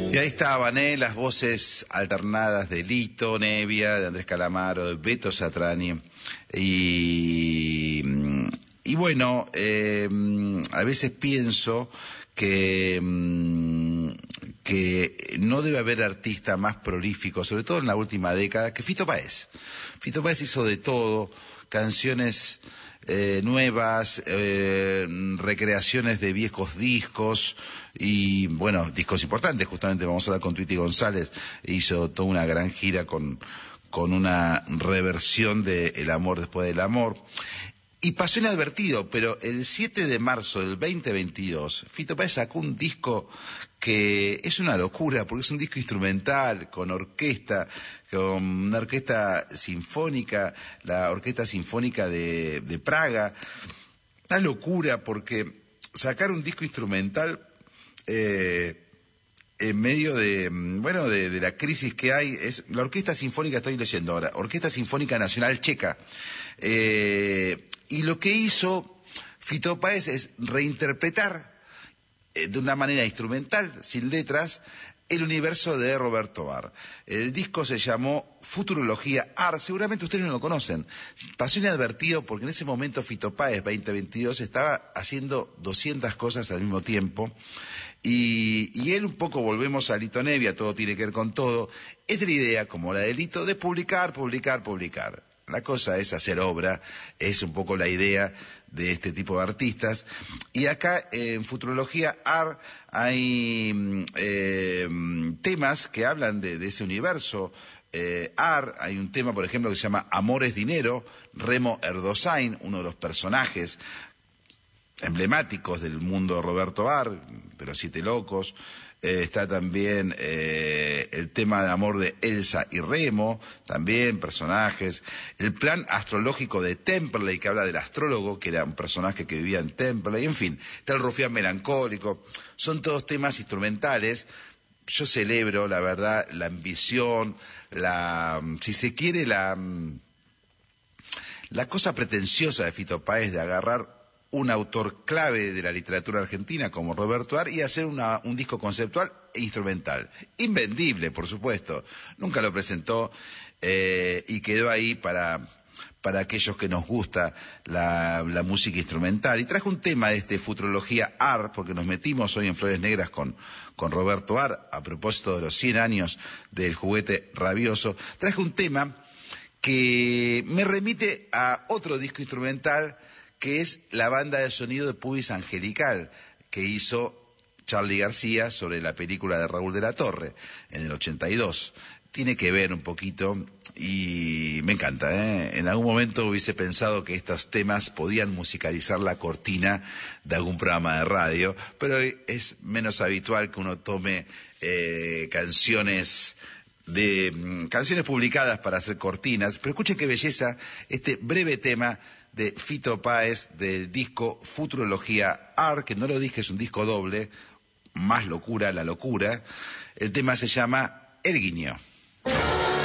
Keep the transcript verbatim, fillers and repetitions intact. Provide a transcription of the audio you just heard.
Y ahí estaban, ¿eh? Las voces alternadas de Lito Nevia, de Andrés Calamaro, de Beto Satriani. Y, y bueno, eh, a veces pienso que, que no debe haber artista más prolífico, sobre todo en la última década, que Fito Páez. Fito Páez hizo de todo, canciones eh, nuevas, eh, recreaciones de viejos discos y, bueno, discos importantes. Justamente vamos a hablar con Tweety González, hizo toda una gran gira con, con una reversión de El amor después del amor. Y pasó inadvertido, pero el siete de marzo del veinte veintidós, Fito Páez sacó un disco que es una locura, porque es un disco instrumental, con orquesta, con una orquesta sinfónica, la Orquesta Sinfónica de, de Praga. Una locura, porque sacar un disco instrumental eh, en medio de, bueno, de, de la crisis que hay, es la Orquesta Sinfónica, estoy leyendo ahora, Orquesta Sinfónica Nacional Checa. Eh, y lo que hizo Fito Páez es reinterpretar eh, de una manera instrumental, sin letras, el universo de Roberto Barr. El disco se llamó Futurología Art, seguramente ustedes no lo conocen. Pasó inadvertido porque en ese momento Fito Páez, veinte veintidós, estaba haciendo doscientas cosas al mismo tiempo. Y, y él un poco, volvemos a Lito Nevia, todo tiene que ver con todo, es de la idea, como la de Lito, de publicar, publicar, publicar. La cosa es hacer obra, es un poco la idea de este tipo de artistas. Y acá en Futurología Art hay eh, temas que hablan de, de ese universo. Eh, Art, hay un tema, por ejemplo, que se llama Amor es Dinero, Remo Erdosain, uno de los personajes emblemáticos del mundo de Roberto Barr, de los Siete Locos. Eh, está también eh, el tema de amor de Elsa y Remo, también personajes. El plan astrológico de Temperley, que habla del astrólogo, que era un personaje que vivía en Temperley. En fin, está el rufián melancólico. Son todos temas instrumentales. Yo celebro, la verdad, la ambición, la, si se quiere, la, la cosa pretenciosa de Fito Páez de agarrar un autor clave de la literatura argentina como Roberto Barr y hacer una, un disco conceptual e instrumental. Invendible, por supuesto. Nunca lo presentó eh, y quedó ahí para, para aquellos que nos gusta la, la música instrumental. Y traje un tema de este Futurología Art, porque nos metimos hoy en Flores Negras con, con Roberto Barr, a propósito de los cien años del Juguete Rabioso. Traje un tema que me remite a otro disco instrumental, que es la banda de sonido de Pubis Angelical, que hizo Charly García sobre la película de Raúl de la Torre, en el ochenta y dos. Tiene que ver un poquito, y me encanta, ¿eh? En algún momento hubiese pensado que estos temas podían musicalizar la cortina de algún programa de radio, pero es menos habitual que uno tome eh, canciones de mm, canciones publicadas para hacer cortinas. Pero escuchen qué belleza este breve tema de Fito Páez del disco Futurología Art, que no lo dije, es un disco doble, más locura la locura. El tema se llama El Guiño.